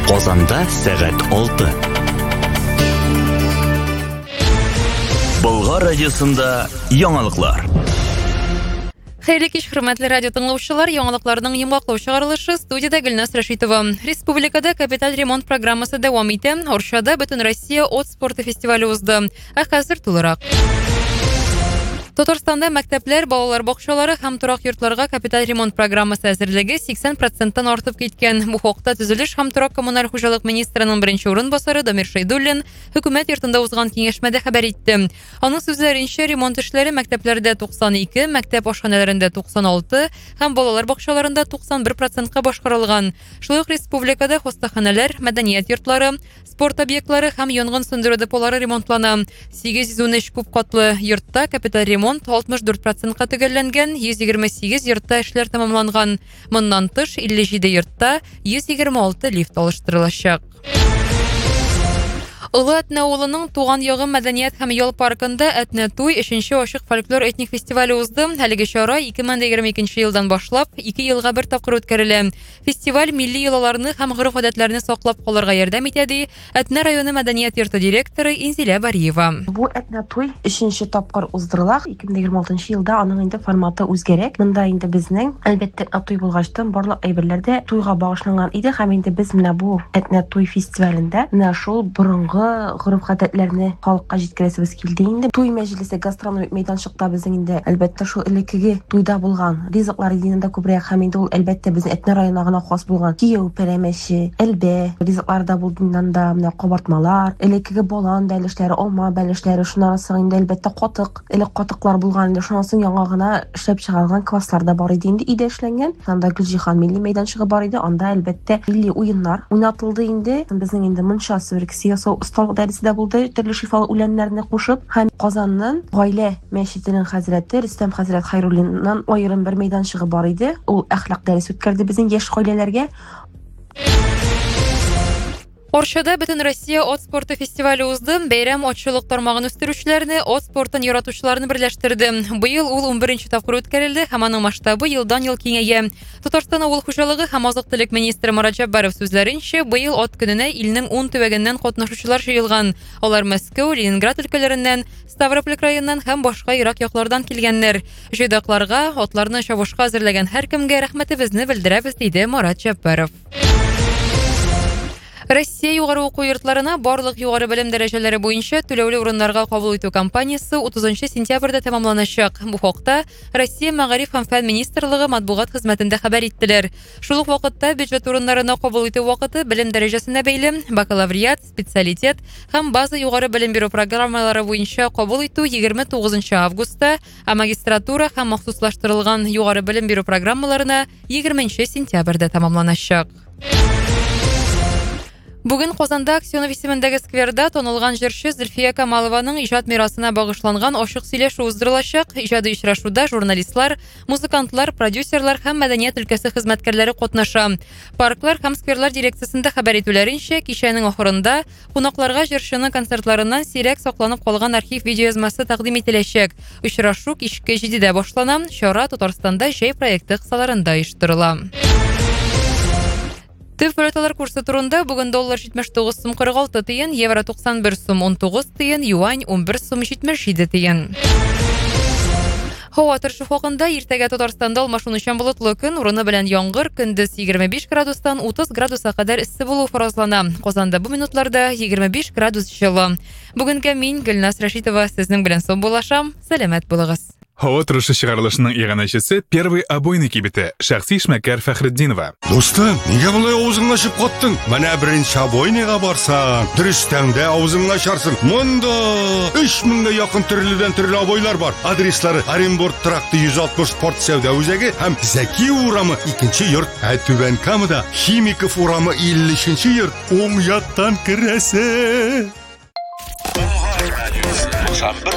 Казанда сәгать 6. Болгар радиосында яңалыклар. Хәерле кич, хөрмәтле радио тыңлаучылар, яңалыкларның йомгаклау чыгарылышы студияда Гөлнас Рәшитова. Республикада капиталь ремонт программасы дәвам итә. Оршада Бөтен Россия от спорты фестивале узды. Хәзер тулырак. Татарстанда мәктәпләр, балалар бакчалары һәм торак йортларга капиталь ремонт программасы әзерлеге 80%-тан артып киткән. Бу хакта Төзелеш һәм торак коммуналь хуҗалык министрының беренче урынбасары Дамир Шәйдуллин хөкүмәт йортында узган киңәшмәдә хәбәр итте. Аның сүзләренчә, ремонт эшләре мәктәпләрдә 92, мәктәп ашханәләрендә 96 һәм балалар бакчаларында 91%-ка башкарылган. Шулай ук республикада хастаханәләр, мәдәният йортлары, спорт объектлары һәм янгын сөндерү деполары ремонтлана. 813 күп катлы йортта капиталь ремонт 64%-ка төгәлләнгән, 128 йортта эшләр тәмамланган. Моннан тыш 57 йортта 126 лифт алыштырылачак. Улы Әтнә авылының туган ягы мәдәният һәм ял паркында Әтнә туй 3нче ачык фольклор этник фестивале узды. Әлеге чара 2022 елдан башлап 2 елга бер тапкыр үткәрелә. Фестиваль милли йолаларны һәм гореф-гадәтләрне саклап калырга ярдәм итә ди Әтнә районы мәдәният йорты директоры Инзилә Бариева. Бу Әтнә туй 3нче тапкыр уздырыла. 2026 елда аның инде форматы үзгәрәк. Монда инде безнең әлбәттә туй булгачтан барлык әйберләрдә туйга багышланган иде һәм инде без менә бу Әтнә туй фестивалендә менә шул борынгы гореф-гадәтләрне халыкка җиткерәсебез килде инде. Туй мәҗлесе гастрономик мәйданчыкта безнең инде әлбәттә шул элеккеге туйда булган ризыклар динендә күбрәк һәм инде ул әлбәттә безнең Әтнә районына гына хас булган кияү пәрәмәче, әлбә ризыкларда булган да менә кабартмалар, элеккеге балан бәлешләре, алма бәлешләре, шуннан соң инде әлбәттә катык, элек катыклар булган инде, шуннан соң яңа гына эшләп чыгарган кваслар да бар иде инде идә эшләнгән. Анда Гөлҗиһан милли мәйданчыгы бар иде, анда әлбәттә милли уеннар уйнатылды инде. Безнең инде монча сөркесе ясау осталык дәресе булды, төрле шифалы үләннәрне кушып, һәм Казанның гаилә мәчетенең хәзрәте Рөстәм хәзрәт Хайруллиннан аерым бер мәйданчыгы бар иде. Ул әхлак дәресе үткәрде безнең яшь гаиләләргә. Оршада Бөтен Россия от спорты фестивале узды. Бәйрәм атчылык тармагын үстерүчеләрне, от спортын яратучыларны берләштерде. Быел ул 11нче тапкыр үткәрелде һәм аның масштабы елдан-ел киңәя. Татарстан авыл хуҗалыгы һәм азык-төлек министры Марат Җаббаров сүзләренчә, быел от көненә илнең 10 төбәгеннән катнашучылар җыелган. Алар Мәскәү, Ленинград өлкәләреннән, Ставрополь краеннан һәм башка ерак яклардан килгәннәр. Җыйдакларга, атларны чабышка әзерләгән һәркемгә рәхмәтебезне белдерәбез, диде Марат Җаббаров. Россия югары уку йортларына барлык югары белем дәрәҗәләре буенча түләүле урыннарга кабул итү кампаниясе 30 сентябрьдә тәмамланачак. Бу хакта Россия Мәгариф һәм фән министрлыгы матбугат хезмәтендә хәбәр иттеләр. Шул ук вакытта бюджет урыннарына кабул итү вакыты белем дәрәҗәсенә бәйле, бакалавриат, специалитет һәм база югары белем бирү программалары буенча кабул итү 29 августта, ә магистратура һәм махсуслаштырылган югары белем бирү программаларына 20 сентябрьдә тәмамланачак. Бүген Казанда Аксенов исемендәге скверда танылган җырчы Зөлфия Камалованың иҗат мирасына багышланган ачык сөйләшү уздырылачак. Иҗади очрашуда журналистлар, музыкантлар, продюсерлар һәм мәдәният өлкәсе хезмәткәрләре катнаша. Парклар һәм скверлар дирекциясендә хәбәр итүләренчә, кичәнең ахырында кунакларга җырчының концертларыннан сирәк сакланып калган архив видеоязмасы тәкъдим ителәчәк. Очрашу кичке 7дә башлана. Чара Татарстанда җәй проекты кысаларында оештырыла. Төп валюталар курсы турында бүген доллар 79 сум 46 тиен, евро 91 сум 19 тиен, юань 11 сум 77 тиен. Һава торышы хакында иртәгә Татарстанда алмашынучан болытлы көн, урыны белән яңгыр, көндез 25 градустан 30 градуска кадәр иссе булу фаразлана. Казанда бу минутларда 25 градус җылы. Бүгенгә мин Гөлнас Рәшитова сезнең белән сау булашам. Сәламәт булыгыз. Һава торышы чыгарылышының иганәчесе первый обойный кибете шәхси эшмәкәр Фәхретдинова. Достым, нигә болай авызыңны ачып каттың? Менә беренче обойныйга барсаң, дөрестән дә авызыңны ачарсың. Монда 3000гә якын төрледән төрле обойлар бар. Адреслары: Оренбург тракты 160 спорт сәүдә үзәге һәм Зәки урамы 2нче йорт. Түбән Камада Химиков урамы 50нче йорт. Уң яктан керәсе.